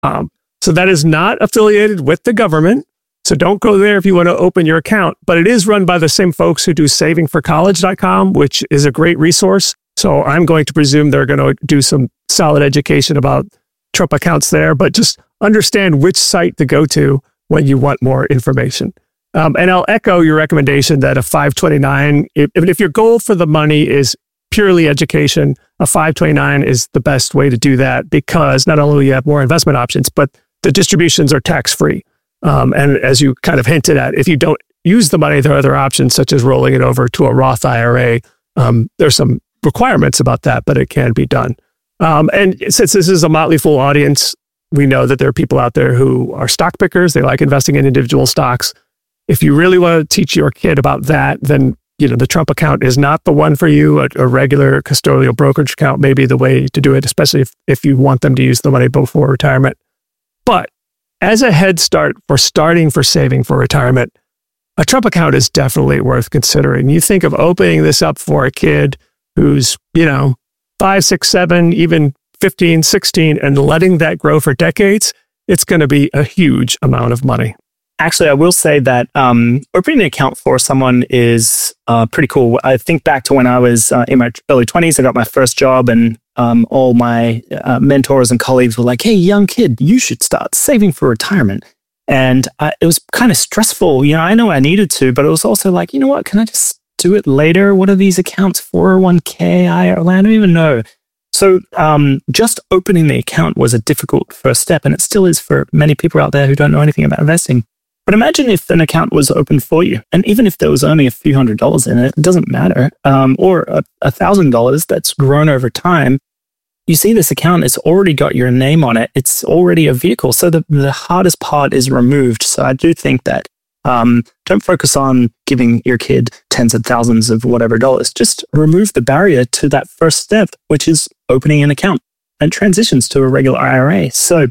So that is not affiliated with the government. So don't go there if you want to open your account, but it is run by the same folks who do savingforcollege.com, which is a great resource. So I'm going to presume they're going to do some solid education about Trump accounts there, but just understand which site to go to when you want more information. And I'll echo your recommendation that a 529, if your goal for the money is purely education, a 529 is the best way to do that, because not only you have more investment options, but the distributions are tax-free. And as you kind of hinted at, if you don't use the money, there are other options such as rolling it over to a Roth IRA. There's some requirements about that, but it can be done. And since this is a Motley Fool audience, we know that there are people out there who are stock pickers. They like investing in individual stocks. If you really want to teach your kid about that, then the Trump account is not the one for you. A regular custodial brokerage account may be the way to do it, especially if you want them to use the money before retirement. But as a head start for starting for saving for retirement, a Trump account is definitely worth considering. You think of opening this up for a kid who's, 5, 6, 7, even 15, 16, and letting that grow for decades, it's going to be a huge amount of money. Actually, I will say that opening an account for someone is pretty cool. I think back to when I was in my early 20s, I got my first job, and all my mentors and colleagues were like, hey, young kid, you should start saving for retirement. And it was kind of stressful. I know I needed to, but it was also like, you know what, can I just do it later? What are these accounts? 401k, IRA? I don't even know. So just opening the account was a difficult first step, and it still is for many people out there who don't know anything about investing. But imagine if an account was opened for you, and even if there was only a few $100s in it, it doesn't matter, or $1,000 that's grown over time. You see this account, it's already got your name on it. It's already a vehicle. So the hardest part is removed. So I do think that don't focus on giving your kid tens of thousands of whatever dollars. Just remove the barrier to that first step, which is opening an account, and transitions to a regular IRA. So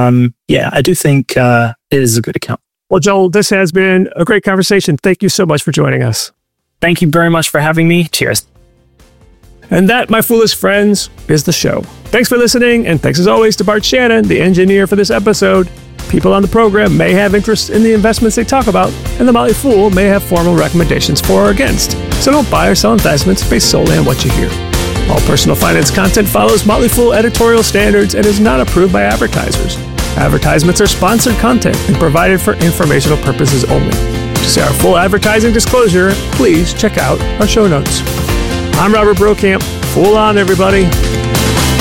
I do think it is a good account. Well, Joel, this has been a great conversation. Thank you so much for joining us. Thank you very much for having me. Cheers. And that, my foolish friends, is the show. Thanks for listening, and thanks as always to Bart Shannon, the engineer for this episode. People on the program may have interest in the investments they talk about, and the Motley Fool may have formal recommendations for or against. So don't buy or sell investments based solely on what you hear. All personal finance content follows Motley Fool editorial standards and is not approved by advertisers. Advertisements are sponsored content and provided for informational purposes only. To see our full advertising disclosure, please check out our show notes. I'm Robert Brokamp. Fool on, everybody.